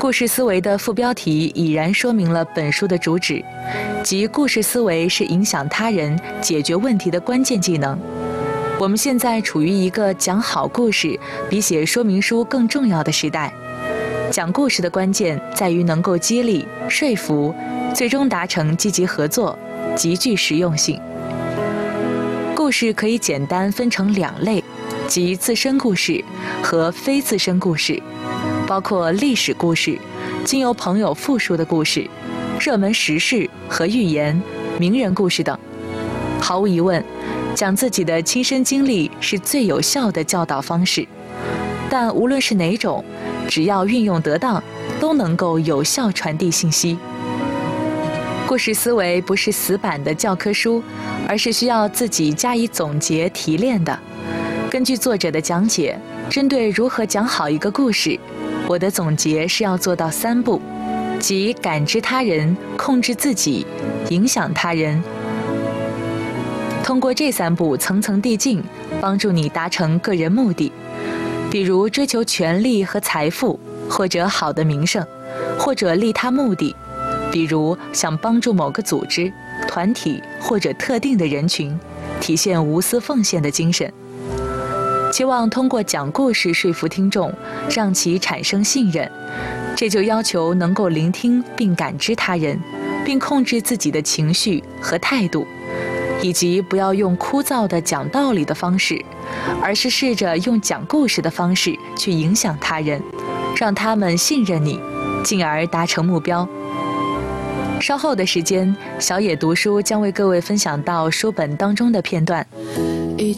故事思维的副标题已然说明了本书的主旨，即故事思维是影响他人、解决问题的关键技能。我们现在处于一个讲好故事比写说明书更重要的时代。讲故事的关键在于能够激励、说服，最终达成积极合作，极具实用性。故事可以简单分成两类，即自身故事和非自身故事，包括历史故事、经由朋友复述的故事、热门时事和寓言、名人故事等。毫无疑问，讲自己的亲身经历是最有效的教导方式，但无论是哪种，只要运用得当，都能够有效传递信息。故事思维不是死板的教科书，而是需要自己加以总结提炼的。根据作者的讲解，针对如何讲好一个故事，我的总结是要做到3步，即感知他人、控制自己、影响他人。通过这3步层层递进，帮助你达成个人目的，比如追求权力和财富，或者好的名声，或者利他目的，比如想帮助某个组织、团体或者特定的人群，体现无私奉献的精神。期望通过讲故事说服听众，让其产生信任，这就要求能够聆听并感知他人，并控制自己的情绪和态度，以及不要用枯燥的讲道理的方式，而是试着用讲故事的方式去影响他人，让他们信任你，进而达成目标。稍后的时间，小野读书将为各位分享到书本当中的片段。